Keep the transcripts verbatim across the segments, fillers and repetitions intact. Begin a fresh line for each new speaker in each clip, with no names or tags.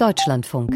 Deutschlandfunk.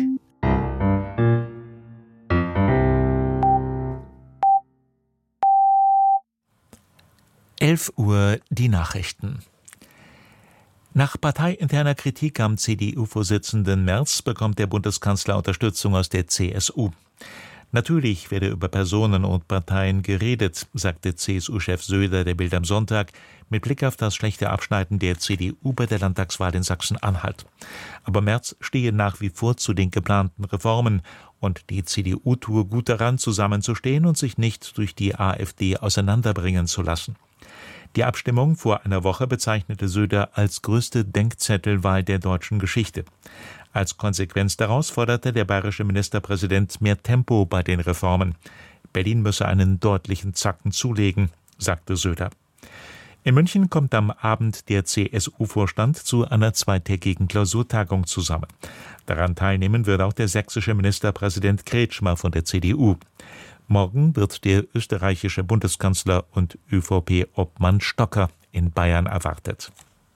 elf Uhr die Nachrichten. Nach parteiinterner Kritik am C D U-Vorsitzenden Merz bekommt der Bundeskanzler Unterstützung aus der C S U. Natürlich werde über Personen und Parteien geredet, sagte C S U-Chef Söder der Bild am Sonntag mit Blick auf das schlechte Abschneiden der C D U bei der Landtagswahl in Sachsen-Anhalt. Aber Merz stehe nach wie vor zu den geplanten Reformen und die C D U tue gut daran, zusammenzustehen und sich nicht durch die AfD auseinanderbringen zu lassen. Die Abstimmung vor einer Woche bezeichnete Söder als größte Denkzettelwahl der deutschen Geschichte. Als Konsequenz daraus forderte der bayerische Ministerpräsident mehr Tempo bei den Reformen. Berlin müsse einen deutlichen Zacken zulegen, sagte Söder. In München kommt am Abend der C S U-Vorstand zu einer zweitägigen Klausurtagung zusammen. Daran teilnehmen wird auch der sächsische Ministerpräsident Kretschmer von der C D U. Morgen wird der österreichische Bundeskanzler und ÖVP-Obmann Stocker in Bayern erwartet.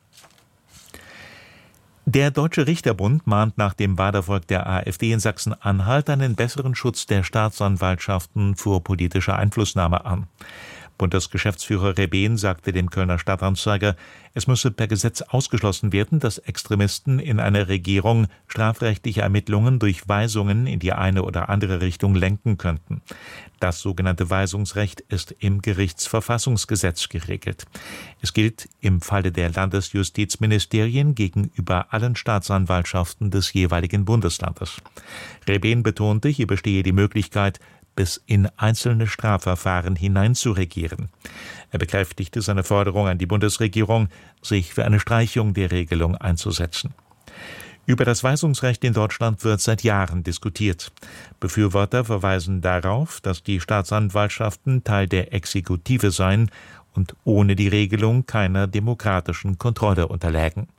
Der Deutsche Richterbund mahnt nach dem Wahlerfolg der AfD in Sachsen-Anhalt einen besseren Schutz der Staatsanwaltschaften vor politischer Einflussnahme an. Bundesgeschäftsführer Rebehn sagte dem Kölner Stadtanzeiger, es müsse per Gesetz ausgeschlossen werden, dass Extremisten in einer Regierung strafrechtliche Ermittlungen durch Weisungen in die eine oder andere Richtung lenken könnten. Das sogenannte Weisungsrecht ist im Gerichtsverfassungsgesetz geregelt. Es gilt im Falle der Landesjustizministerien gegenüber allen Staatsanwaltschaften des jeweiligen Bundeslandes. Rebehn betonte, hier bestehe die Möglichkeit, bis in einzelne Strafverfahren hineinzuregieren. Er bekräftigte seine Forderung an die Bundesregierung, sich für eine Streichung der Regelung einzusetzen. Über das Weisungsrecht in Deutschland wird seit Jahren diskutiert. Befürworter verweisen darauf, dass die Staatsanwaltschaften Teil der Exekutive seien und ohne die Regelung keiner demokratischen Kontrolle unterlägen.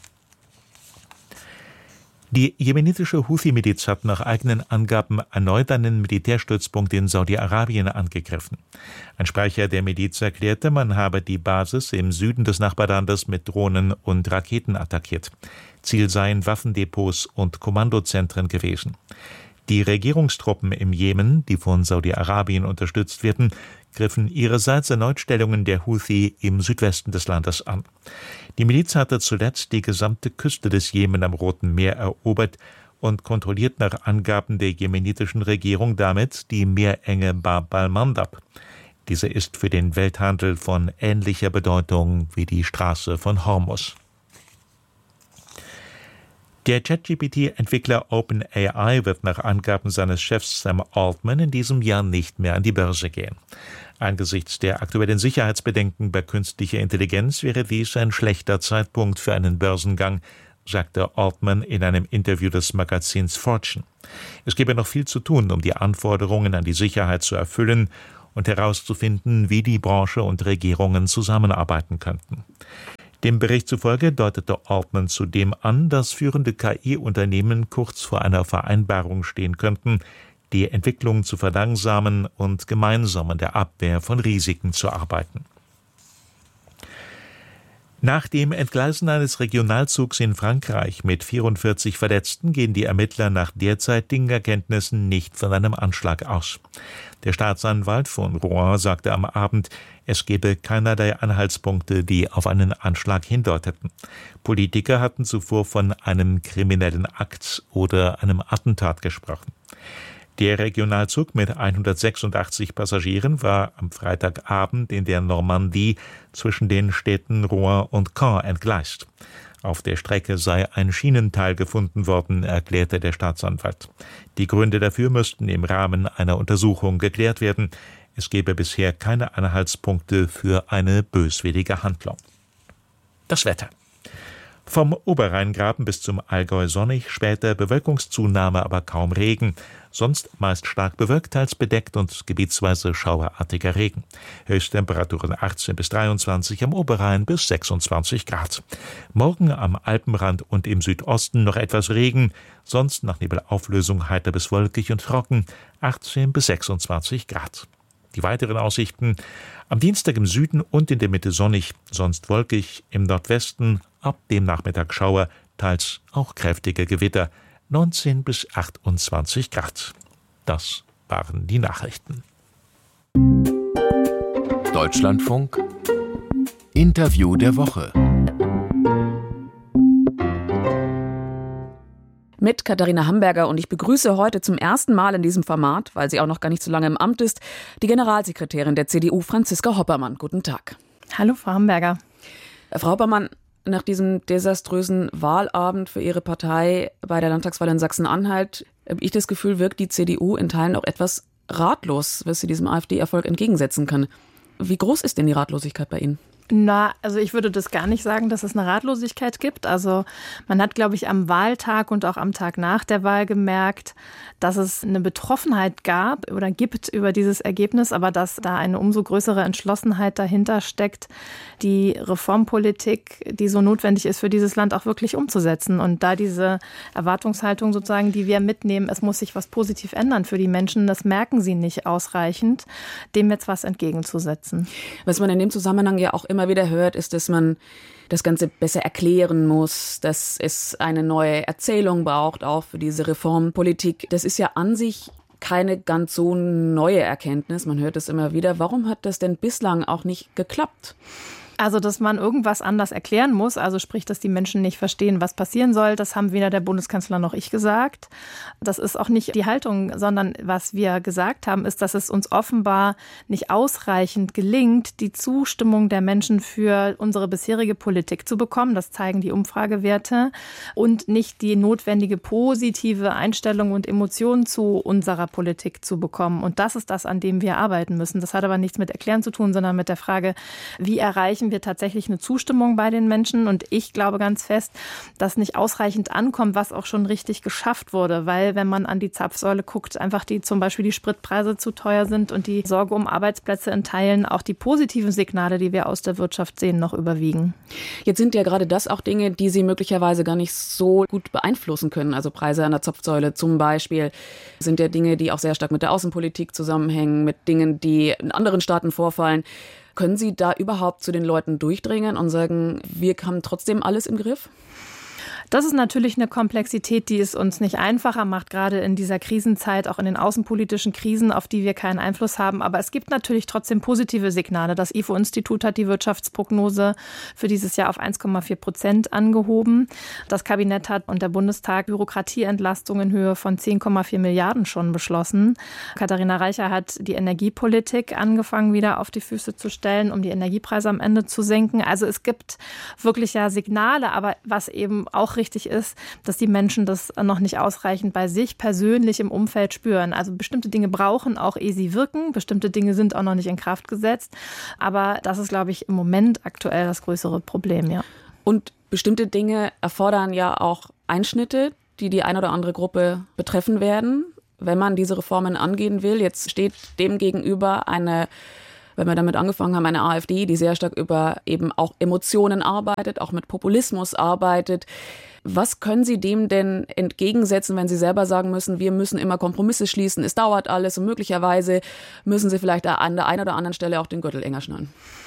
Die jemenitische Houthi-Miliz hat nach eigenen Angaben erneut einen Militärstützpunkt in Saudi-Arabien angegriffen. Ein Sprecher der Miliz erklärte, man habe die Basis im Süden des Nachbarlandes mit Drohnen und Raketen attackiert. Ziel seien Waffendepots und Kommandozentren gewesen. Die Regierungstruppen im Jemen, die von Saudi-Arabien unterstützt werden, griffen ihrerseits erneut Stellungen der Houthi im Südwesten des Landes an. Die Miliz hatte zuletzt die gesamte Küste des Jemen am Roten Meer erobert und kontrolliert nach Angaben der jemenitischen Regierung damit die Meerenge Bab al-Mandab. Diese ist für den Welthandel von ähnlicher Bedeutung wie die Straße von Hormuz. Der ChatGPT-Entwickler OpenAI wird nach Angaben seines Chefs Sam Altman in diesem Jahr nicht mehr an die Börse gehen. Angesichts der aktuellen Sicherheitsbedenken bei künstlicher Intelligenz wäre dies ein schlechter Zeitpunkt für einen Börsengang, sagte Altman in einem Interview des Magazins Fortune. Es gebe noch viel zu tun, um die Anforderungen an die Sicherheit zu erfüllen und herauszufinden, wie die Branche und Regierungen zusammenarbeiten könnten. Dem Bericht zufolge deutete Altman zudem an, dass führende K I-Unternehmen kurz vor einer Vereinbarung stehen könnten, die Entwicklung zu verlangsamen und gemeinsam an der Abwehr von Risiken zu arbeiten. Nach dem Entgleisen eines Regionalzugs in Frankreich mit vierundvierzig Verletzten gehen die Ermittler nach derzeitigen Erkenntnissen nicht von einem Anschlag aus. Der Staatsanwalt von Rouen sagte am Abend, es gebe keinerlei Anhaltspunkte, die auf einen Anschlag hindeuteten. Politiker hatten zuvor von einem kriminellen Akt oder einem Attentat gesprochen. Der Regionalzug mit hundertsechsundachtzig Passagieren war am Freitagabend in der Normandie zwischen den Städten Rouen und Caen entgleist. Auf der Strecke sei ein Schienenteil gefunden worden, erklärte der Staatsanwalt. Die Gründe dafür müssten im Rahmen einer Untersuchung geklärt werden. Es gebe bisher keine Anhaltspunkte für eine böswillige Handlung. Das Wetter. Vom Oberrheingraben bis zum Allgäu sonnig, später Bewölkungszunahme, aber kaum Regen. Sonst meist stark bewölkt, teils bedeckt und gebietsweise schauerartiger Regen. Höchsttemperaturen achtzehn bis dreiundzwanzig, am Oberrhein bis sechsundzwanzig Grad. Morgen am Alpenrand und im Südosten noch etwas Regen, sonst nach Nebelauflösung heiter bis wolkig und trocken, achtzehn bis sechsundzwanzig Grad. Die weiteren Aussichten: am Dienstag im Süden und in der Mitte sonnig, sonst wolkig, im Nordwesten ab dem Nachmittag Schauer, teils auch kräftige Gewitter. neunzehn bis achtundzwanzig Grad. Das waren die Nachrichten.
Deutschlandfunk Interview der Woche.
Mit Katharina Hamberger, und ich begrüße heute zum ersten Mal in diesem Format, weil sie auch noch gar nicht so lange im Amt ist, die Generalsekretärin der C D U, Franziska Hoppermann. Guten Tag.
Hallo, Frau Hamberger.
Frau Hoppermann, nach diesem desaströsen Wahlabend für Ihre Partei bei der Landtagswahl in Sachsen-Anhalt habe ich das Gefühl, wirkt die C D U in Teilen auch etwas ratlos, was sie diesem AfD-Erfolg entgegensetzen kann. Wie groß ist denn die Ratlosigkeit bei Ihnen?
Na, also ich würde das gar nicht sagen, dass es eine Ratlosigkeit gibt. Also man hat, glaube ich, am Wahltag und auch am Tag nach der Wahl gemerkt, dass es eine Betroffenheit gab oder gibt über dieses Ergebnis, aber dass da eine umso größere Entschlossenheit dahinter steckt, die Reformpolitik, die so notwendig ist für dieses Land, auch wirklich umzusetzen. Und da diese Erwartungshaltung sozusagen, die wir mitnehmen, es muss sich was positiv ändern für die Menschen, das merken sie nicht ausreichend, dem jetzt was entgegenzusetzen.
Was man in dem Zusammenhang ja auch immer wieder hört, ist, dass man das Ganze besser erklären muss, dass es eine neue Erzählung braucht, auch für diese Reformpolitik. Das ist ja an sich keine ganz so neue Erkenntnis. Man hört es immer wieder. Warum hat das denn bislang auch nicht geklappt?
Also, dass man irgendwas anders erklären muss, also sprich, dass die Menschen nicht verstehen, was passieren soll, das haben weder der Bundeskanzler noch ich gesagt. Das ist auch nicht die Haltung, sondern was wir gesagt haben, ist, dass es uns offenbar nicht ausreichend gelingt, die Zustimmung der Menschen für unsere bisherige Politik zu bekommen. Das zeigen die Umfragewerte. Und nicht die notwendige positive Einstellung und Emotion zu unserer Politik zu bekommen. Und das ist das, an dem wir arbeiten müssen. Das hat aber nichts mit Erklären zu tun, sondern mit der Frage, wie erreichen wir tatsächlich eine Zustimmung bei den Menschen. Und ich glaube ganz fest, dass nicht ausreichend ankommt, was auch schon richtig geschafft wurde. Weil wenn man an die Zapfsäule guckt, einfach die zum Beispiel die Spritpreise zu teuer sind und die Sorge um Arbeitsplätze in Teilen, auch die positiven Signale, die wir aus der Wirtschaft sehen, noch überwiegen.
Jetzt sind ja gerade das auch Dinge, die Sie möglicherweise gar nicht so gut beeinflussen können. Also Preise an der Zapfsäule zum Beispiel sind ja Dinge, die auch sehr stark mit der Außenpolitik zusammenhängen, mit Dingen, die in anderen Staaten vorfallen. Können Sie da überhaupt zu den Leuten durchdringen und sagen, wir haben trotzdem alles im Griff?
Das ist natürlich eine Komplexität, die es uns nicht einfacher macht, gerade in dieser Krisenzeit, auch in den außenpolitischen Krisen, auf die wir keinen Einfluss haben. Aber es gibt natürlich trotzdem positive Signale. Das I F O-Institut hat die Wirtschaftsprognose für dieses Jahr auf eins Komma vier Prozent angehoben. Das Kabinett hat und der Bundestag Bürokratieentlastung in Höhe von zehn Komma vier Milliarden schon beschlossen. Katharina Reicher hat die Energiepolitik angefangen, wieder auf die Füße zu stellen, um die Energiepreise am Ende zu senken. Also es gibt wirklich ja Signale, aber was eben auch richtig ist, dass die Menschen das noch nicht ausreichend bei sich persönlich im Umfeld spüren. Also bestimmte Dinge brauchen auch, ehe sie wirken. Bestimmte Dinge sind auch noch nicht in Kraft gesetzt. Aber das ist, glaube ich, im Moment aktuell das größere Problem, ja.
Und bestimmte Dinge erfordern ja auch Einschnitte, die die eine oder andere Gruppe betreffen werden, wenn man diese Reformen angehen will. Jetzt steht dem gegenüber eine, wenn wir damit angefangen haben, eine AfD, die sehr stark über eben auch Emotionen arbeitet, auch mit Populismus arbeitet. Was können Sie dem denn entgegensetzen, wenn Sie selber sagen müssen, wir müssen immer Kompromisse schließen, es dauert alles und möglicherweise müssen Sie vielleicht an der einen oder anderen Stelle auch den Gürtel enger schnallen?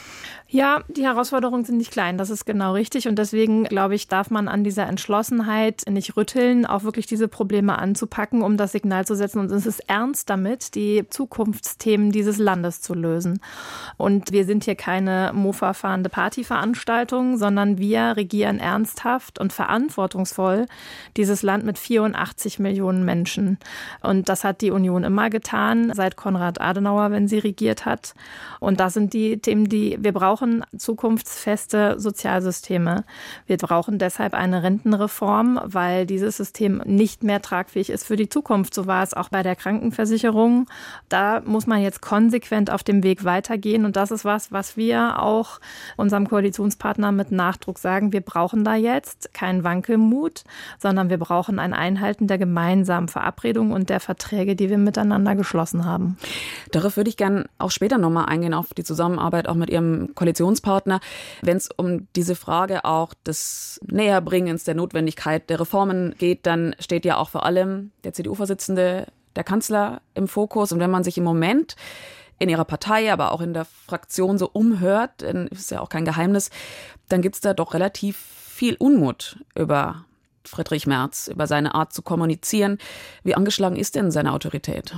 Ja, die Herausforderungen sind nicht klein, das ist genau richtig. Und deswegen, glaube ich, darf man an dieser Entschlossenheit nicht rütteln, auch wirklich diese Probleme anzupacken, um das Signal zu setzen. Und es ist ernst damit, die Zukunftsthemen dieses Landes zu lösen. Und wir sind hier keine Mofa-fahrende Partyveranstaltung, sondern wir regieren ernsthaft und verantwortungsvoll dieses Land mit vierundachtzig Millionen Menschen. Und das hat die Union immer getan, seit Konrad Adenauer, wenn sie regiert hat. Und das sind die Themen, die wir brauchen. Wir brauchen zukunftsfeste Sozialsysteme. Wir brauchen deshalb eine Rentenreform, weil dieses System nicht mehr tragfähig ist für die Zukunft. So war es auch bei der Krankenversicherung. Da muss man jetzt konsequent auf dem Weg weitergehen. Und das ist was, was wir auch unserem Koalitionspartner mit Nachdruck sagen. Wir brauchen da jetzt keinen Wankelmut, sondern wir brauchen ein Einhalten der gemeinsamen Verabredungen und der Verträge, die wir miteinander geschlossen haben.
Darauf würde ich gerne auch später nochmal eingehen, auf die Zusammenarbeit auch mit Ihrem Koalitionspartner, wenn es um diese Frage auch des Näherbringens der Notwendigkeit der Reformen geht, dann steht ja auch vor allem der C D U-Vorsitzende, der Kanzler im Fokus. Und wenn man sich im Moment in ihrer Partei, aber auch in der Fraktion so umhört, dann ist ja auch kein Geheimnis, dann gibt es da doch relativ viel Unmut über Friedrich Merz, über seine Art zu kommunizieren. Wie angeschlagen ist denn seine Autorität?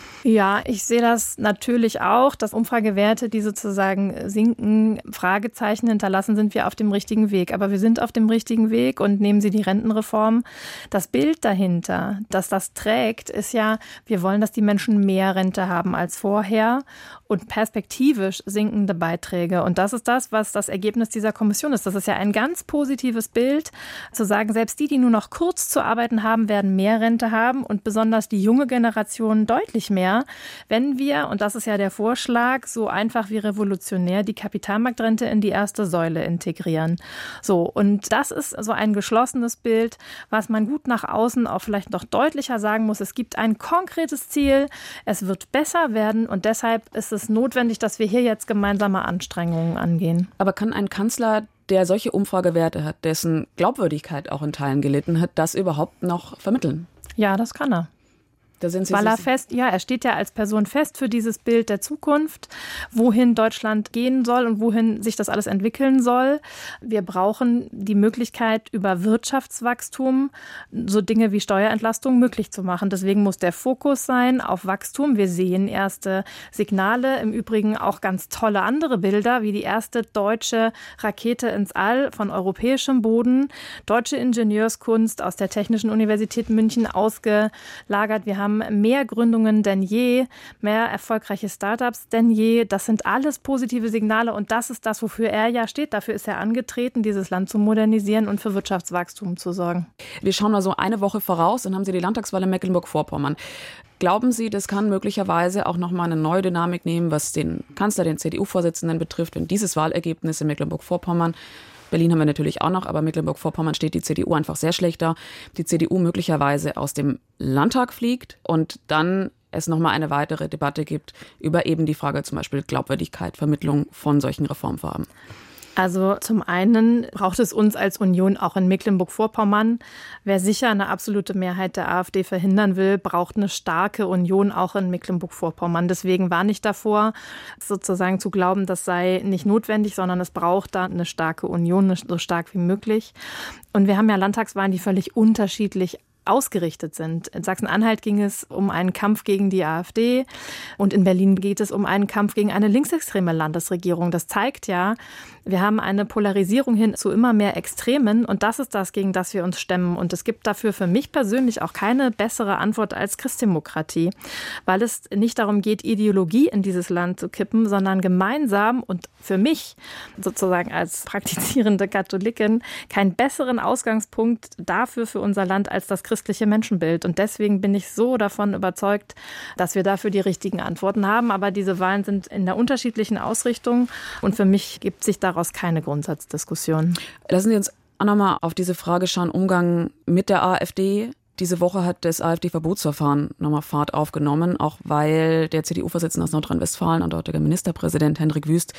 Ja, ich sehe das natürlich auch, dass Umfragewerte, die sozusagen sinken, Fragezeichen hinterlassen, sind wir auf dem richtigen Weg. Aber wir sind auf dem richtigen Weg und nehmen Sie die Rentenreform. Das Bild dahinter, dass das trägt, ist ja, wir wollen, dass die Menschen mehr Rente haben als vorher und perspektivisch sinkende Beiträge. Und das ist das, was das Ergebnis dieser Kommission ist. Das ist ja ein ganz positives Bild, zu sagen, selbst die, die nur noch kurz zu arbeiten haben, werden mehr Rente haben und besonders die junge Generation deutlich mehr. Wenn wir, und das ist ja der Vorschlag, so einfach wie revolutionär die Kapitalmarktrente in die erste Säule integrieren. So, und das ist so ein geschlossenes Bild, was man gut nach außen auch vielleicht noch deutlicher sagen muss. Es gibt ein konkretes Ziel, es wird besser werden und deshalb ist es notwendig, dass wir hier jetzt gemeinsame Anstrengungen angehen. Aber kann ein Kanzler, der solche Umfragewerte hat, dessen Glaubwürdigkeit auch in Teilen gelitten hat, das überhaupt noch vermitteln? Ja, das kann er. Da sind Sie Weil er fest, ja, er steht ja als Person fest für dieses Bild der Zukunft, wohin Deutschland gehen soll und wohin sich das alles entwickeln soll. Wir brauchen die Möglichkeit, über Wirtschaftswachstum so Dinge wie Steuerentlastung möglich zu machen. Deswegen muss der Fokus sein auf Wachstum. Wir sehen erste Signale, im Übrigen auch ganz tolle andere Bilder, wie die erste deutsche Rakete ins All von europäischem Boden, deutsche Ingenieurskunst aus der Technischen Universität München ausgelagert. Wir haben mehr Gründungen denn je, mehr erfolgreiche Startups denn je. Das sind alles positive Signale und das ist das, wofür er ja steht. Dafür ist er angetreten, dieses Land zu modernisieren und für Wirtschaftswachstum zu sorgen. Wir schauen mal so eine Woche voraus, dann haben Sie die Landtagswahl in Mecklenburg-Vorpommern. Glauben Sie, das kann möglicherweise auch noch mal eine neue Dynamik nehmen, was den Kanzler, den C D U-Vorsitzenden betrifft, wenn dieses Wahlergebnis in Mecklenburg-Vorpommern, Berlin haben wir natürlich auch noch, aber Mecklenburg-Vorpommern steht die C D U einfach sehr schlecht da, die C D U möglicherweise aus dem Landtag fliegt und dann es nochmal eine weitere Debatte gibt über eben die Frage zum Beispiel Glaubwürdigkeit, Vermittlung von solchen Reformvorhaben? Also zum einen braucht es uns als Union auch in Mecklenburg-Vorpommern. Wer sicher eine absolute Mehrheit der AfD verhindern will, braucht eine starke Union auch in Mecklenburg-Vorpommern. Deswegen warne ich davor, sozusagen zu glauben, das sei nicht notwendig, sondern es braucht da eine starke Union, so stark wie möglich. Und wir haben ja Landtagswahlen, die völlig unterschiedlich ausgerichtet sind. In Sachsen-Anhalt ging es um einen Kampf gegen die AfD und in Berlin geht es um einen Kampf gegen eine linksextreme Landesregierung. Das zeigt ja, wir haben eine Polarisierung hin zu immer mehr Extremen und das ist das, gegen das wir uns stemmen. Und es gibt dafür für mich persönlich auch keine bessere Antwort als Christdemokratie, weil es nicht darum geht, Ideologie in dieses Land zu kippen, sondern gemeinsam und für mich sozusagen als praktizierende Katholikin keinen besseren Ausgangspunkt dafür für unser Land als das christliche Menschenbild. Und deswegen bin ich so davon überzeugt, dass wir dafür die richtigen Antworten haben. Aber diese Wahlen sind in der unterschiedlichen Ausrichtung und für mich gibt sich daraus keine Grundsatzdiskussion. Lassen Sie uns auch nochmal auf diese Frage schauen, Umgang mit der AfD. Diese Woche hat das AfD-Verbotsverfahren nochmal Fahrt aufgenommen, auch weil der C D U-Vorsitzende aus Nordrhein-Westfalen und dortiger Ministerpräsident Hendrik Wüst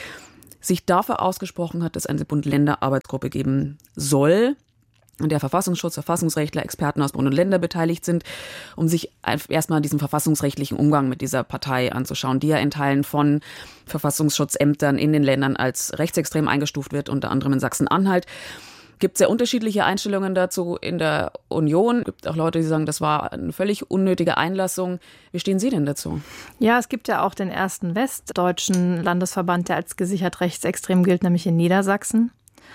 sich dafür ausgesprochen hat, dass es eine Bund-Länder-Arbeitsgruppe geben soll, an der Verfassungsschutz, Verfassungsrechtler, Experten aus Bund und Länder beteiligt sind, um sich erstmal diesen verfassungsrechtlichen Umgang mit dieser Partei anzuschauen, die ja in Teilen von Verfassungsschutzämtern in den Ländern als rechtsextrem eingestuft wird, unter anderem in Sachsen-Anhalt. Gibt sehr unterschiedliche Einstellungen dazu in der Union. Es gibt auch Leute, die sagen, das war eine völlig unnötige Einlassung. Wie stehen Sie denn dazu? Ja, es gibt ja auch den ersten westdeutschen Landesverband, der als gesichert rechtsextrem gilt, nämlich in Niedersachsen.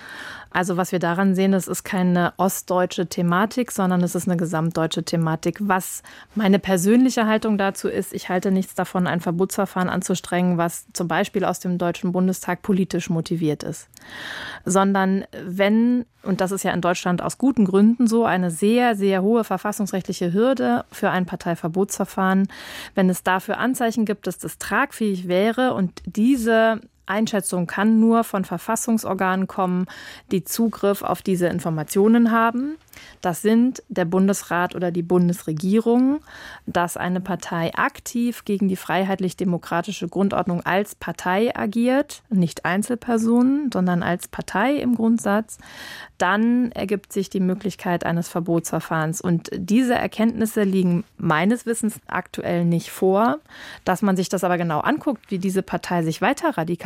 Also was wir daran sehen, das ist keine ostdeutsche Thematik, sondern es ist eine gesamtdeutsche Thematik. Was meine persönliche Haltung dazu ist, ich halte nichts davon, ein Verbotsverfahren anzustrengen, was zum Beispiel aus dem Deutschen Bundestag politisch motiviert ist. Sondern wenn, und das ist ja in Deutschland aus guten Gründen so, eine sehr, sehr hohe verfassungsrechtliche Hürde für ein Parteiverbotsverfahren, wenn es dafür Anzeichen gibt, dass das tragfähig wäre und diese Einschätzung kann nur von Verfassungsorganen kommen, die Zugriff auf diese Informationen haben. Das sind der Bundesrat oder die Bundesregierung, dass eine Partei aktiv gegen die freiheitlich-demokratische Grundordnung als Partei agiert, nicht Einzelpersonen, sondern als Partei im Grundsatz. Dann ergibt sich die Möglichkeit eines Verbotsverfahrens. Und diese Erkenntnisse liegen meines Wissens aktuell nicht vor. Dass man sich das aber genau anguckt, wie diese Partei sich weiter radikalisiert,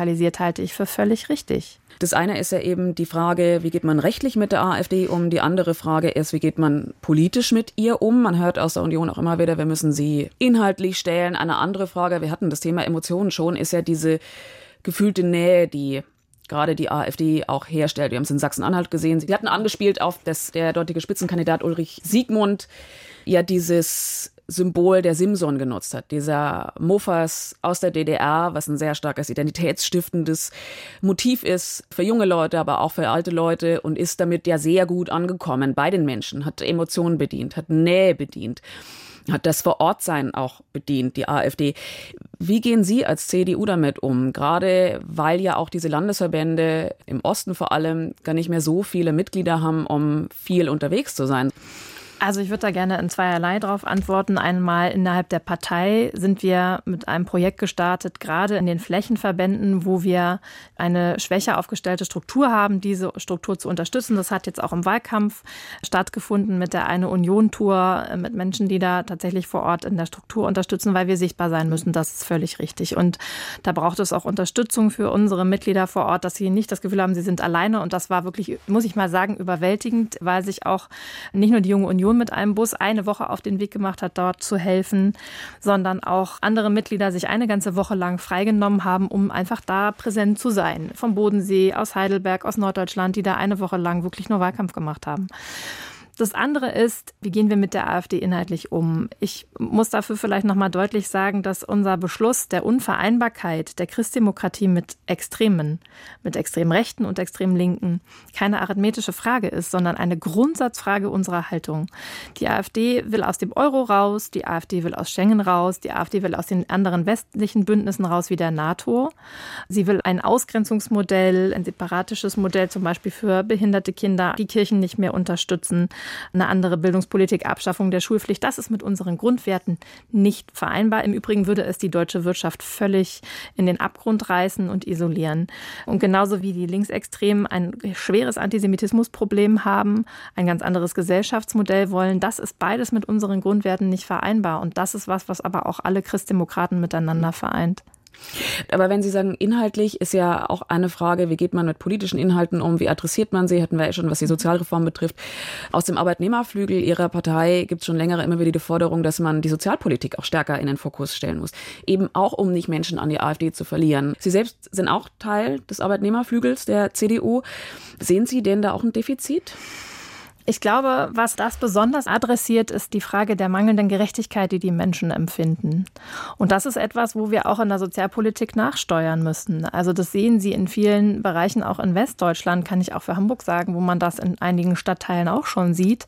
zentralisiert, halte ich für völlig richtig.
Das eine ist ja eben die Frage, wie geht man rechtlich mit der AfD um? Die andere Frage ist, wie geht man politisch mit ihr um? Man hört aus der Union auch immer wieder, wir müssen sie inhaltlich stellen. Eine andere Frage, wir hatten das Thema Emotionen schon, ist ja diese gefühlte Nähe, die gerade die AfD auch herstellt. Wir haben es in Sachsen-Anhalt gesehen. Sie hatten angespielt auf, dass der dortige Spitzenkandidat Ulrich Siegmund ja dieses Symbol der Simson genutzt hat. Dieser Mofas aus der D D R, was ein sehr starkes identitätsstiftendes Motiv ist für junge Leute, aber auch für alte Leute und ist damit ja sehr gut angekommen bei den Menschen, hat Emotionen bedient, hat Nähe bedient, hat das Vorortsein auch bedient, die AfD. Wie gehen Sie als C D U damit um? Gerade weil ja auch diese Landesverbände im Osten vor allem gar nicht mehr so viele Mitglieder haben, um viel unterwegs zu sein.
Also ich würde da gerne in zweierlei drauf antworten. Einmal innerhalb der Partei sind wir mit einem Projekt gestartet, gerade in den Flächenverbänden, wo wir eine schwächer aufgestellte Struktur haben, diese Struktur zu unterstützen. Das hat jetzt auch im Wahlkampf stattgefunden mit der Eine Union-Tour, mit Menschen, die da tatsächlich vor Ort in der Struktur unterstützen, weil wir sichtbar sein müssen. Das ist völlig richtig. Und da braucht es auch Unterstützung für unsere Mitglieder vor Ort, dass sie nicht das Gefühl haben, sie sind alleine. Und das war wirklich, muss ich mal sagen, überwältigend, weil sich auch nicht nur die Junge Union mit einem Bus eine Woche auf den Weg gemacht hat, dort zu helfen, sondern auch andere Mitglieder sich eine ganze Woche lang freigenommen haben, um einfach da präsent zu sein. Vom Bodensee, aus Heidelberg, aus Norddeutschland, die da eine Woche lang wirklich nur Wahlkampf gemacht haben. Das andere ist, wie gehen wir mit der AfD inhaltlich um? Ich muss dafür vielleicht noch mal deutlich sagen, dass unser Beschluss der Unvereinbarkeit der Christdemokratie mit Extremen, mit extrem Rechten und extrem Linken keine arithmetische Frage ist, sondern eine Grundsatzfrage unserer Haltung. Die AfD will aus dem Euro raus, die AfD will aus Schengen raus, die AfD will aus den anderen westlichen Bündnissen raus wie der NATO. Sie will ein Ausgrenzungsmodell, ein separatisches Modell zum Beispiel für behinderte Kinder, die Kirchen nicht mehr unterstützen. Eine andere Bildungspolitik, Abschaffung der Schulpflicht. Das ist mit unseren Grundwerten nicht vereinbar. Im Übrigen würde es die deutsche Wirtschaft völlig in den Abgrund reißen und isolieren. Und genauso wie die Linksextremen ein schweres Antisemitismusproblem haben, ein ganz anderes Gesellschaftsmodell wollen, das ist beides mit unseren Grundwerten nicht vereinbar. Und das ist was, was aber auch alle Christdemokraten miteinander vereint.
Aber wenn Sie sagen, inhaltlich ist ja auch eine Frage, wie geht man mit politischen Inhalten um, wie adressiert man sie, hatten wir ja schon, was die Sozialreform betrifft. Aus dem Arbeitnehmerflügel Ihrer Partei gibt es schon länger immer wieder die Forderung, dass man die Sozialpolitik auch stärker in den Fokus stellen muss. Eben auch, um nicht Menschen an die AfD zu verlieren. Sie selbst sind auch Teil des Arbeitnehmerflügels der C D U. Sehen Sie denn da auch ein Defizit?
Ich glaube, was das besonders adressiert, ist die Frage der mangelnden Gerechtigkeit, die die Menschen empfinden. Und das ist etwas, wo wir auch in der Sozialpolitik nachsteuern müssen. Also das sehen Sie in vielen Bereichen, auch in Westdeutschland, kann ich auch für Hamburg sagen, wo man das in einigen Stadtteilen auch schon sieht,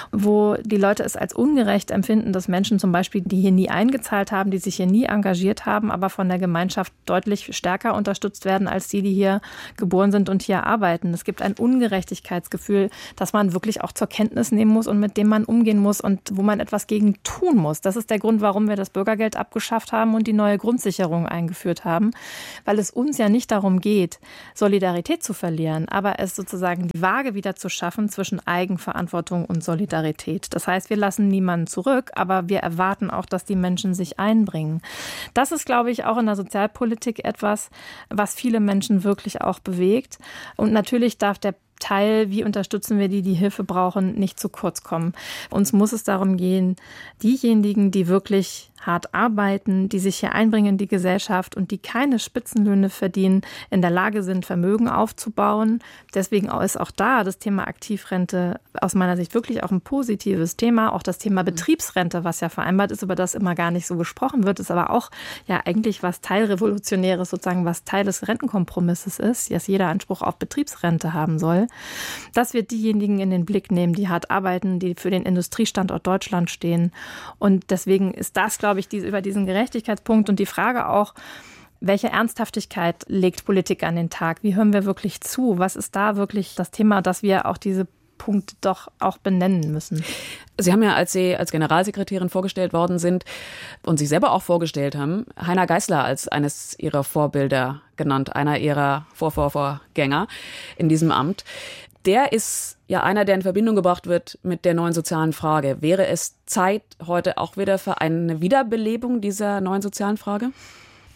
wo die Leute es als ungerecht empfinden, dass Menschen zum Beispiel, die hier nie eingezahlt haben, die sich hier nie engagiert haben, aber von der Gemeinschaft deutlich stärker unterstützt werden, als die, die hier geboren sind und hier arbeiten. Es gibt ein Ungerechtigkeitsgefühl, dass man wirklich auch zur Kenntnis nehmen muss und mit dem man umgehen muss und wo man etwas gegen tun muss. Das ist der Grund, warum wir das Bürgergeld abgeschafft haben und die neue Grundsicherung eingeführt haben, weil es uns ja nicht darum geht, Solidarität zu verlieren, aber es sozusagen die Waage wieder zu schaffen zwischen Eigenverantwortung und Solidarität. Das heißt, wir lassen niemanden zurück, aber wir erwarten auch, dass die Menschen sich einbringen. Das ist, glaube ich, auch in der Sozialpolitik etwas, was viele Menschen wirklich auch bewegt. Und natürlich darf der Teil, wie unterstützen wir die, die Hilfe brauchen, nicht zu kurz kommen. Uns muss es darum gehen, diejenigen, die wirklich hart arbeiten, die sich hier einbringen in die Gesellschaft und die keine Spitzenlöhne verdienen, in der Lage sind, Vermögen aufzubauen. Deswegen ist auch da das Thema Aktivrente aus meiner Sicht wirklich auch ein positives Thema. Auch das Thema Betriebsrente, was ja vereinbart ist, über das immer gar nicht so gesprochen wird, ist aber auch ja eigentlich was Teilrevolutionäres, sozusagen was Teil des Rentenkompromisses ist, dass jeder Anspruch auf Betriebsrente haben soll. Dass wir diejenigen in den Blick nehmen, die hart arbeiten, die für den Industriestandort Deutschland stehen. Und deswegen ist das, glaube ich, diese, über diesen Gerechtigkeitspunkt und die Frage auch, welche Ernsthaftigkeit legt Politik an den Tag? Wie hören wir wirklich zu? Was ist da wirklich das Thema, dass wir auch diese Punkte doch auch benennen müssen?
Sie haben ja, als Sie als Generalsekretärin vorgestellt worden sind und sich selber auch vorgestellt haben, Heiner Geißler als eines Ihrer Vorbilder genannt, einer Ihrer Vorvorvorgänger in diesem Amt. Der ist ja einer, der in Verbindung gebracht wird mit der neuen sozialen Frage. Wäre es Zeit heute auch wieder für eine Wiederbelebung dieser neuen sozialen Frage?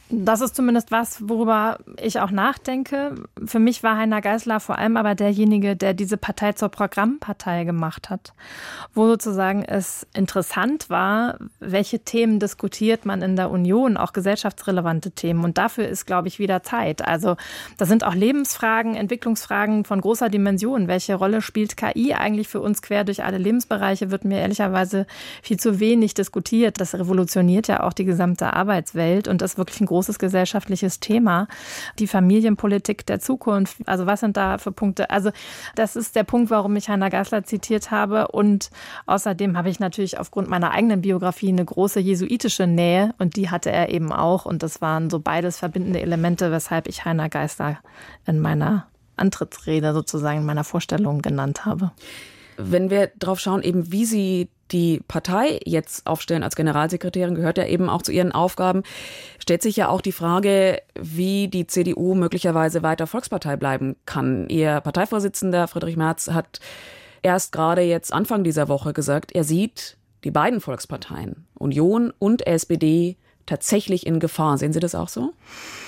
Das ist zumindest was, worüber ich auch nachdenke. Für mich war Heiner Geißler vor allem aber derjenige, der diese Partei zur Programmpartei gemacht hat, wo sozusagen es interessant war, welche Themen diskutiert man in der Union, auch gesellschaftsrelevante Themen. Und dafür ist, glaube ich, wieder Zeit. Also da sind auch Lebensfragen, Entwicklungsfragen von großer Dimension. Welche Rolle spielt K I eigentlich für uns quer durch alle Lebensbereiche, wird mir ehrlicherweise viel zu wenig diskutiert. Das revolutioniert ja auch die gesamte Arbeitswelt und das ist wirklich ein großes gesellschaftliches Thema. Die Familienpolitik der Zukunft, also was sind da für Punkte? Also das ist der Punkt, warum ich Heiner Geißler zitiert habe und außerdem habe ich natürlich aufgrund meiner eigenen Biografie eine große jesuitische Nähe und die hatte er eben auch und das waren so beides verbindende Elemente, weshalb ich Heiner Geißler in meiner Antrittsrede sozusagen, in meiner Vorstellung genannt habe.
Wenn wir drauf schauen, eben wie Sie die Partei jetzt aufstellen als Generalsekretärin, gehört ja eben auch zu Ihren Aufgaben, stellt sich ja auch die Frage, wie die C D U möglicherweise weiter Volkspartei bleiben kann. Ihr Parteivorsitzender Friedrich Merz hat erst gerade jetzt Anfang dieser Woche gesagt, er sieht die beiden Volksparteien, Union und S P D, tatsächlich in Gefahr. Sehen Sie das auch so?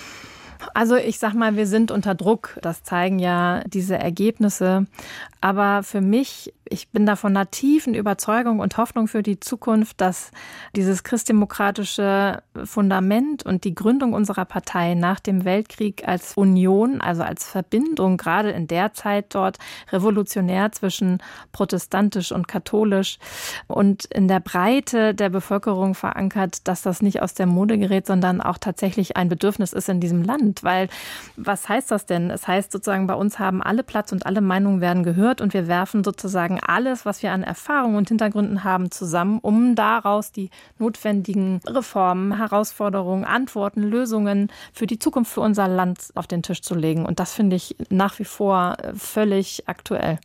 Also ich sag mal, wir sind unter Druck. Das zeigen ja diese Ergebnisse. Aber für mich, ich bin da von einer tiefen Überzeugung und Hoffnung für die Zukunft, dass dieses christdemokratische Fundament und die Gründung unserer Partei nach dem Weltkrieg als Union, also als Verbindung, gerade in der Zeit dort revolutionär zwischen protestantisch und katholisch und in der Breite der Bevölkerung verankert, dass das nicht aus der Mode gerät, sondern auch tatsächlich ein Bedürfnis ist in diesem Land. Weil, was heißt das denn? Es heißt sozusagen, bei uns haben alle Platz und alle Meinungen werden gehört und wir werfen sozusagen alles, was wir an Erfahrungen und Hintergründen haben, zusammen, um daraus die notwendigen Reformen, Herausforderungen, Antworten, Lösungen für die Zukunft für unser Land auf den Tisch zu legen. Und das finde ich nach wie vor völlig aktuell.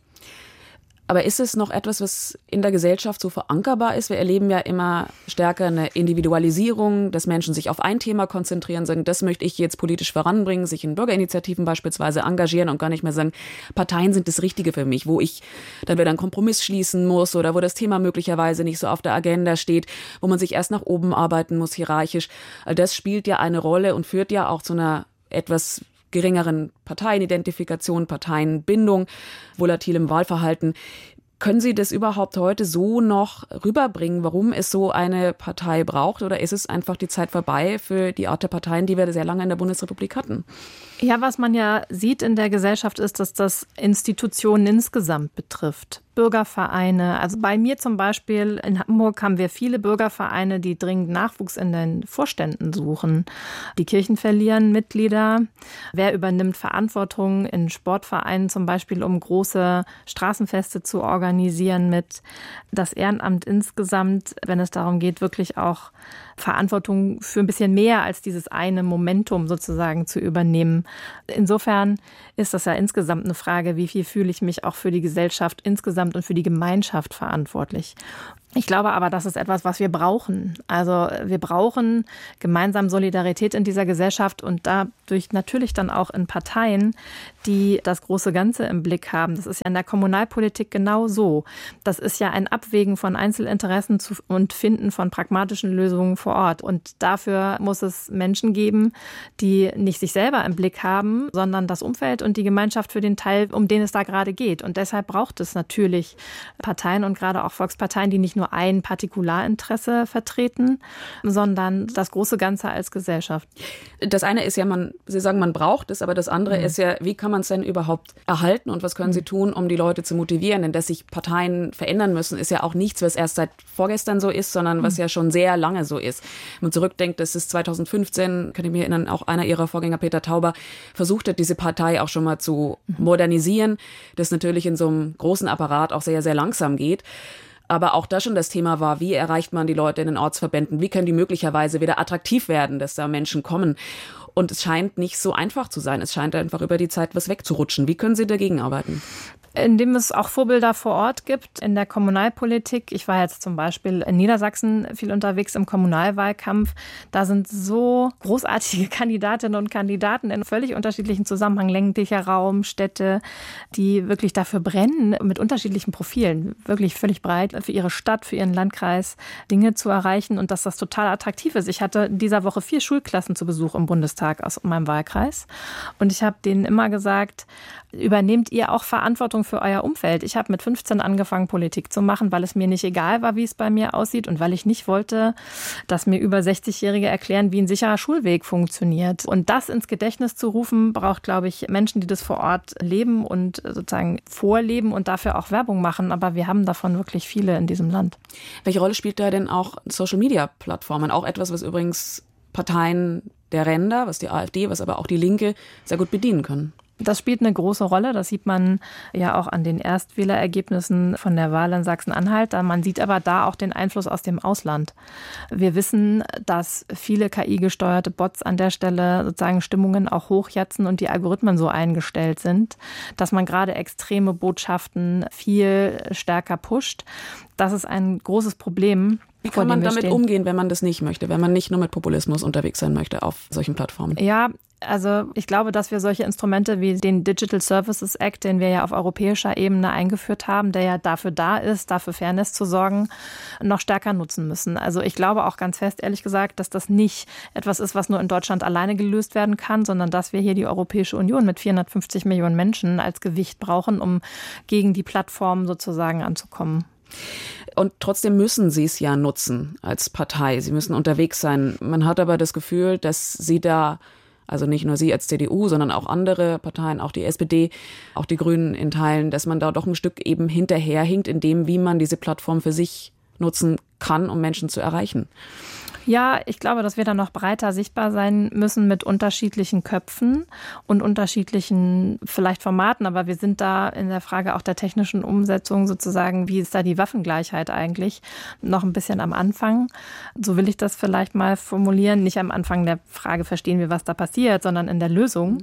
Aber ist es noch etwas, was in der Gesellschaft so verankerbar ist? Wir erleben ja immer stärker eine Individualisierung, dass Menschen sich auf ein Thema konzentrieren, sagen, das möchte ich jetzt politisch voranbringen, sich in Bürgerinitiativen beispielsweise engagieren und gar nicht mehr sagen, Parteien sind das Richtige für mich, wo ich dann wieder einen Kompromiss schließen muss oder wo das Thema möglicherweise nicht so auf der Agenda steht, wo man sich erst nach oben arbeiten muss, hierarchisch. All das spielt ja eine Rolle und führt ja auch zu einer etwas geringeren Parteienidentifikation, Parteienbindung, volatilem Wahlverhalten. Können Sie das überhaupt heute so noch rüberbringen, warum es so eine Partei braucht? Oder ist es einfach die Zeit vorbei für die Art der Parteien, die wir sehr lange in der Bundesrepublik hatten?
Ja, was man ja sieht in der Gesellschaft ist, dass das Institutionen insgesamt betrifft. Bürgervereine. Also bei mir zum Beispiel in Hamburg haben wir viele Bürgervereine, die dringend Nachwuchs in den Vorständen suchen. Die Kirchen verlieren Mitglieder. Wer übernimmt Verantwortung in Sportvereinen zum Beispiel, um große Straßenfeste zu organisieren mit? Das Ehrenamt insgesamt, wenn es darum geht, wirklich auch Verantwortung für ein bisschen mehr als dieses eine Momentum sozusagen zu übernehmen. Insofern ist das ja insgesamt eine Frage, wie viel fühle ich mich auch für die Gesellschaft insgesamt und für die Gemeinschaft verantwortlich. Ich glaube aber, das ist etwas, was wir brauchen. Also wir brauchen gemeinsam Solidarität in dieser Gesellschaft und dadurch natürlich dann auch in Parteien, die das große Ganze im Blick haben. Das ist ja in der Kommunalpolitik genau so. Das ist ja ein Abwägen von Einzelinteressen und Finden von pragmatischen Lösungen vor Ort. Und dafür muss es Menschen geben, die nicht sich selber im Blick haben, sondern das Umfeld und die Gemeinschaft für den Teil, um den es da gerade geht. Und deshalb braucht es natürlich Parteien und gerade auch Volksparteien, die nicht nur ein Partikularinteresse vertreten, sondern das große Ganze als Gesellschaft.
Das eine ist ja, man, Sie sagen, man braucht es, aber das andere mhm. ist ja, wie kann man es denn überhaupt erhalten und was können mhm. Sie tun, um die Leute zu motivieren? Denn dass sich Parteien verändern müssen, ist ja auch nichts, was erst seit vorgestern so ist, sondern mhm. was ja schon sehr lange so ist. Wenn man zurückdenkt, das ist zweitausendfünfzehn, kann ich mich erinnern, auch einer Ihrer Vorgänger, Peter Tauber, versucht hat, diese Partei auch schon mal zu mhm. modernisieren, das natürlich in so einem großen Apparat auch sehr, sehr langsam geht. Aber auch da schon das Thema war, wie erreicht man die Leute in den Ortsverbänden? Wie können die möglicherweise wieder attraktiv werden, dass da Menschen kommen? Und es scheint nicht so einfach zu sein. Es scheint einfach über die Zeit was wegzurutschen. Wie können Sie dagegen arbeiten?
Indem es auch Vorbilder vor Ort gibt in der Kommunalpolitik. Ich war jetzt zum Beispiel in Niedersachsen viel unterwegs im Kommunalwahlkampf. Da sind so großartige Kandidatinnen und Kandidaten in völlig unterschiedlichen Zusammenhängen, ländlicher Raum, Städte, die wirklich dafür brennen, mit unterschiedlichen Profilen, wirklich völlig breit, für ihre Stadt, für ihren Landkreis Dinge zu erreichen und dass das total attraktiv ist. Ich hatte in dieser Woche vier Schulklassen zu Besuch im Bundestag aus meinem Wahlkreis und ich habe denen immer gesagt, übernehmt ihr auch Verantwortung für euer Umfeld. Ich habe mit fünfzehn angefangen, Politik zu machen, weil es mir nicht egal war, wie es bei mir aussieht und weil ich nicht wollte, dass mir über sechzigjährige erklären, wie ein sicherer Schulweg funktioniert. Und das ins Gedächtnis zu rufen, braucht, glaube ich, Menschen, die das vor Ort leben und sozusagen vorleben und dafür auch Werbung machen. Aber wir haben davon wirklich viele in diesem Land.
Welche Rolle spielt da denn auch Social-Media-Plattformen? Auch etwas, was übrigens Parteien der Ränder, was die AfD, was aber auch die Linke sehr gut bedienen können.
Das spielt eine große Rolle. Das sieht man ja auch an den Erstwählerergebnissen von der Wahl in Sachsen-Anhalt. Man sieht aber da auch den Einfluss aus dem Ausland. Wir wissen, dass viele K I-gesteuerte Bots an der Stelle sozusagen Stimmungen auch hochjatzen und die Algorithmen so eingestellt sind, dass man gerade extreme Botschaften viel stärker pusht. Das ist ein großes Problem.
Wie kann man damit umgehen, wenn man das nicht möchte, wenn man nicht nur mit Populismus unterwegs sein möchte auf solchen Plattformen?
Ja, also ich glaube, dass wir solche Instrumente wie den Digital Services Act, den wir ja auf europäischer Ebene eingeführt haben, der ja dafür da ist, dafür Fairness zu sorgen, noch stärker nutzen müssen. Also ich glaube auch ganz fest, ehrlich gesagt, dass das nicht etwas ist, was nur in Deutschland alleine gelöst werden kann, sondern dass wir hier die Europäische Union mit vierhundertfünfzig Millionen Menschen als Gewicht brauchen, um gegen die Plattformen sozusagen anzukommen.
Und trotzdem müssen sie es ja nutzen als Partei. Sie müssen unterwegs sein. Man hat aber das Gefühl, dass sie da, also nicht nur Sie als C D U, sondern auch andere Parteien, auch die S P D, auch die Grünen in Teilen, dass man da doch ein Stück eben hinterherhinkt in dem, wie man diese Plattform für sich nutzen kann, um Menschen zu erreichen.
Ja, ich glaube, dass wir da noch breiter sichtbar sein müssen mit unterschiedlichen Köpfen und unterschiedlichen vielleicht Formaten. Aber wir sind da in der Frage auch der technischen Umsetzung sozusagen, wie ist da die Waffengleichheit eigentlich, noch ein bisschen am Anfang. So will ich das vielleicht mal formulieren. Nicht am Anfang der Frage, verstehen wir, was da passiert, sondern in der Lösung.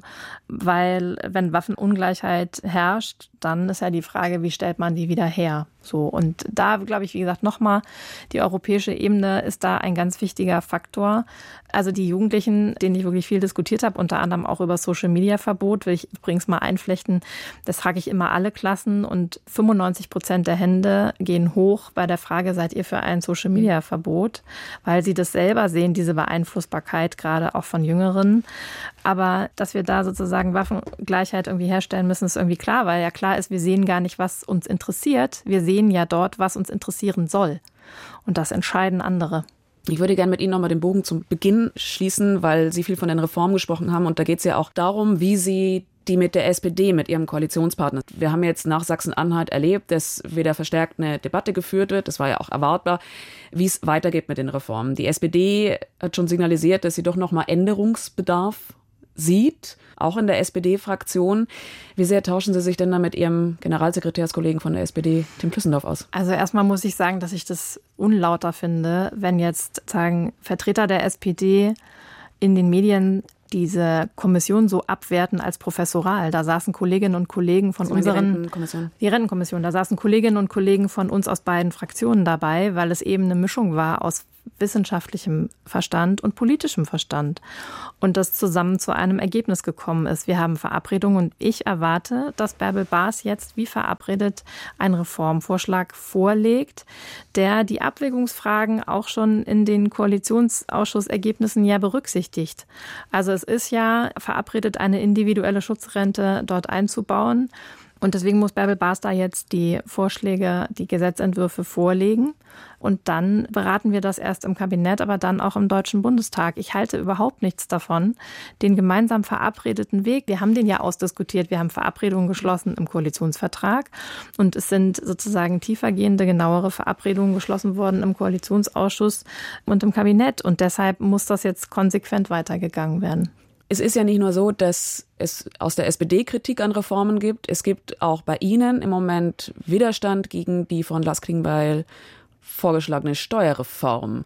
Weil wenn Waffenungleichheit herrscht, dann ist ja die Frage, wie stellt man die wieder her? So, und da, glaube ich, wie gesagt, nochmal, die europäische Ebene ist da ein ganz wichtiger Faktor. Also die Jugendlichen, denen ich wirklich viel diskutiert habe, unter anderem auch über Social-Media-Verbot, will ich übrigens mal einflechten, das frage ich immer alle Klassen und fünfundneunzig Prozent der Hände gehen hoch bei der Frage, seid ihr für ein Social-Media-Verbot? Weil sie das selber sehen, diese Beeinflussbarkeit, gerade auch von Jüngeren. Aber dass wir da sozusagen Waffengleichheit irgendwie herstellen müssen, ist irgendwie klar, weil ja klar ist, wir sehen gar nicht, was uns interessiert. Wir sehen ja dort, was uns interessieren soll. Und das entscheiden andere.
Ich würde gerne mit Ihnen nochmal den Bogen zum Beginn schließen, weil Sie viel von den Reformen gesprochen haben. Und da geht es ja auch darum, wie Sie die mit der S P D, mit Ihrem Koalitionspartner. Wir haben jetzt nach Sachsen-Anhalt erlebt, dass wieder verstärkt eine Debatte geführt wird. Das war ja auch erwartbar, wie es weitergeht mit den Reformen. Die S P D hat schon signalisiert, dass sie doch nochmal Änderungsbedarf sieht, auch in der S P D-Fraktion. Wie sehr tauschen Sie sich denn da mit Ihrem Generalsekretärskollegen von der S P D, Tim Plüssendorf, aus?
Also erstmal muss ich sagen, dass ich das unlauter finde, wenn jetzt sagen Vertreter der S P D in den Medien diese Kommission so abwerten als professoral. Da saßen Kolleginnen und Kollegen von unseren... Die Rentenkommission. Die Rentenkommission. Da saßen Kolleginnen und Kollegen von uns aus beiden Fraktionen dabei, weil es eben eine Mischung war aus wissenschaftlichem Verstand und politischem Verstand und das zusammen zu einem Ergebnis gekommen ist. Wir haben Verabredungen und ich erwarte, dass Bärbel Baas jetzt wie verabredet einen Reformvorschlag vorlegt, der die Abwägungsfragen auch schon in den Koalitionsausschussergebnissen ja berücksichtigt. Also es ist ja verabredet, eine individuelle Schutzrente dort einzubauen. Und deswegen muss Bärbel Baas da jetzt die Vorschläge, die Gesetzentwürfe vorlegen. Und dann beraten wir das erst im Kabinett, aber dann auch im Deutschen Bundestag. Ich halte überhaupt nichts davon, den gemeinsam verabredeten Weg. Wir haben den ja ausdiskutiert. Wir haben Verabredungen geschlossen im Koalitionsvertrag. Und es sind sozusagen tiefergehende, genauere Verabredungen geschlossen worden im Koalitionsausschuss und im Kabinett. Und deshalb muss das jetzt konsequent weitergegangen werden.
Es ist ja nicht nur so, dass es aus der S P D Kritik an Reformen gibt. Es gibt auch bei Ihnen im Moment Widerstand gegen die von Lars Klingbeil vorgeschlagene Steuerreform.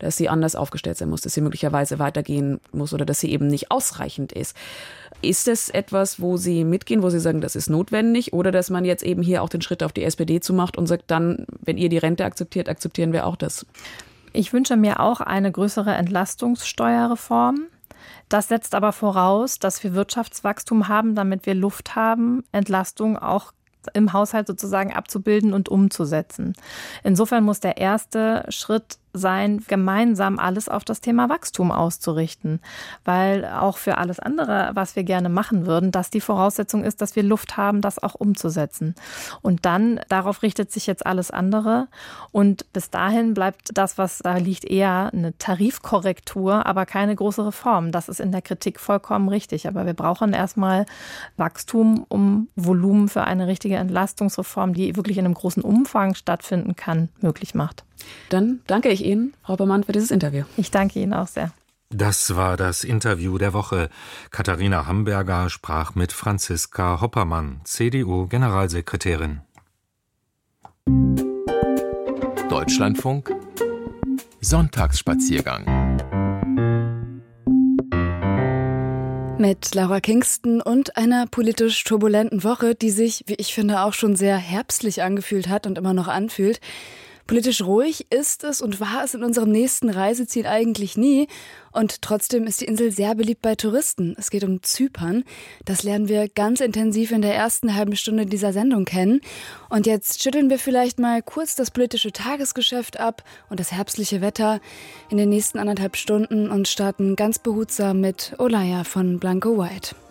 dass sie anders aufgestellt sein muss, dass sie möglicherweise weitergehen muss oder dass sie eben nicht ausreichend ist. Ist das etwas, wo Sie mitgehen, wo Sie sagen, das ist notwendig, oder dass man jetzt eben hier auch den Schritt auf die S P D zumacht und sagt, dann, wenn ihr die Rente akzeptiert, akzeptieren wir auch das?
Ich wünsche mir auch eine größere Entlastungssteuerreform. Das setzt aber voraus, dass wir Wirtschaftswachstum haben, damit wir Luft haben, Entlastung auch im Haushalt sozusagen abzubilden und umzusetzen. Insofern muss der erste Schritt sein, gemeinsam alles auf das Thema Wachstum auszurichten. Weil auch für alles andere, was wir gerne machen würden, das die Voraussetzung ist, dass wir Luft haben, das auch umzusetzen. Und dann, darauf richtet sich jetzt alles andere. Und bis dahin bleibt das, was da liegt, eher eine Tarifkorrektur, aber keine große Reform. Das ist in der Kritik vollkommen richtig. Aber wir brauchen erstmal Wachstum, um Volumen für eine richtige Entlastungsreform, die wirklich in einem großen Umfang stattfinden kann, möglich macht.
Dann danke ich Ihnen, Frau Baumann, für dieses Interview.
Ich danke Ihnen auch sehr.
Das war das Interview der Woche. Katharina Hamberger sprach mit Franziska Hoppermann, C D U-Generalsekretärin.
Deutschlandfunk Sonntagsspaziergang.
Mit Laura Kingston und einer politisch turbulenten Woche, die sich, wie ich finde, auch schon sehr herbstlich angefühlt hat und immer noch anfühlt. Politisch ruhig ist es und war es in unserem nächsten Reiseziel eigentlich nie. Und trotzdem ist die Insel sehr beliebt bei Touristen. Es geht um Zypern. Das lernen wir ganz intensiv in der ersten halben Stunde dieser Sendung kennen. Und jetzt schütteln wir vielleicht mal kurz das politische Tagesgeschäft ab und das herbstliche Wetter in den nächsten anderthalb Stunden und starten ganz behutsam mit Olaya von Blanco White.